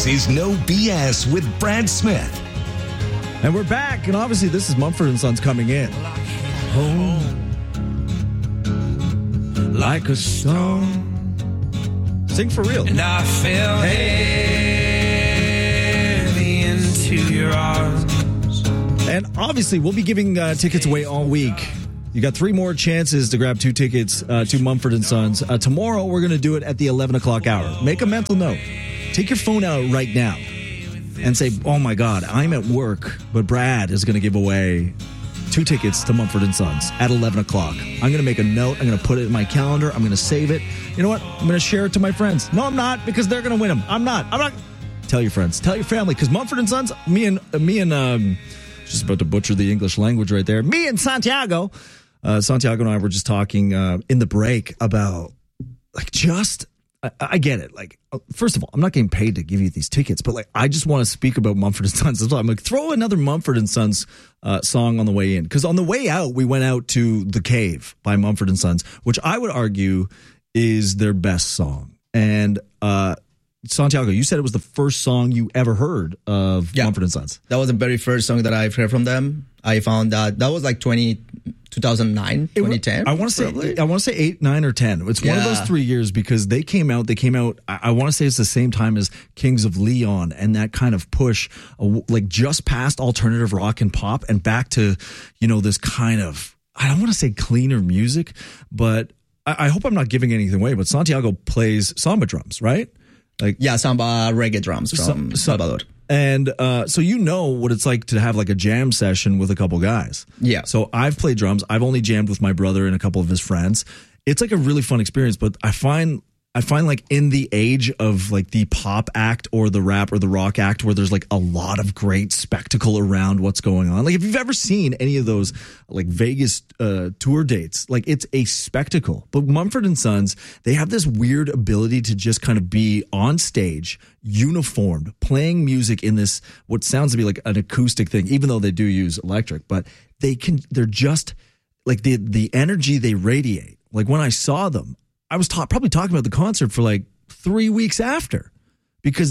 This is No BS with Brad Smith. And we're back, and obviously this is Mumford & Sons coming in. Home like a stone. Sing for real. And I fell heavy into your arms. And obviously we'll be giving tickets away all week. You got 3 more chances to grab 2 tickets to Mumford & Sons. Tomorrow we're going to do it at the 11 o'clock hour. Make a mental note. Take your phone out right now and say, oh my God, I'm at work, but Brad is going to give away 2 tickets to Mumford & Sons at 11 o'clock. I'm going to make a note. I'm going to put it in my calendar. I'm going to save it. You know what? I'm going to share it to my friends. No, I'm not, because they're going to win them. I'm not. Tell your friends. Tell your family, because Mumford & Sons, me and just about to butcher the English language right there. Me and Santiago. Santiago and I were just talking in the break about, like, I get it. Like, first of all, I'm not getting paid to give you these tickets, but like, I just want to speak about Mumford & Sons as well. I'm like, throw another Mumford & Sons song on the way in. Because on the way out, we went out to The Cave by Mumford & Sons, which I would argue is their best song. And Santiago, you said it was the first song you ever heard of Mumford & Sons. That was the very first song that I've heard from them. I found that was like 2009, 2010. I want to say 8, 9, or 10. It's one of those 3 years, because they came out. I want to say it's the same time as Kings of Leon, and that kind of push, like just past alternative rock and pop, and back to, you know, this kind of, I don't want to say cleaner music, but I hope I'm not giving anything away. But Santiago plays samba drums, right? Like, samba reggae drums from Salvador. And so you know what it's like to have like a jam session with a couple guys. Yeah. So I've played drums. I've only jammed with my brother and a couple of his friends. It's like a really fun experience, but I find like in the age of like the pop act or the rap or the rock act, where there's like a lot of great spectacle around what's going on. Like, if you've ever seen any of those like Vegas tour dates, like, it's a spectacle. But Mumford & Sons, they have this weird ability to just kind of be on stage, uniformed, playing music in this, what sounds to be like an acoustic thing, even though they do use electric, but they're just like the energy they radiate. Like, when I saw them, I was probably talking about the concert for like 3 weeks after, because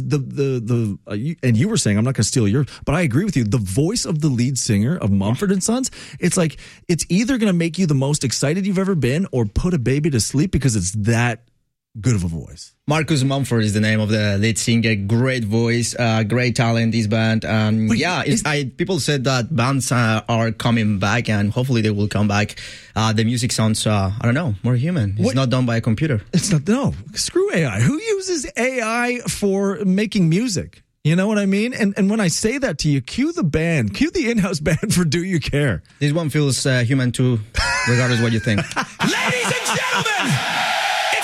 and you were saying, I'm not going to steal yours, but I agree with you. The voice of the lead singer of Mumford & Sons, it's like, it's either going to make you the most excited you've ever been or put a baby to sleep, because it's that good of a voice. Marcus Mumford is the name of the lead singer. Great voice, great talent, this band. People said that bands are coming back, and hopefully they will come back. The music sounds, I don't know, more human. It's not done by a computer. It's not, no. Screw AI. Who uses AI for making music? You know what I mean? And when I say that to you, cue the in-house band for Do You Care? This one feels human too, regardless what you think. Ladies and gentlemen!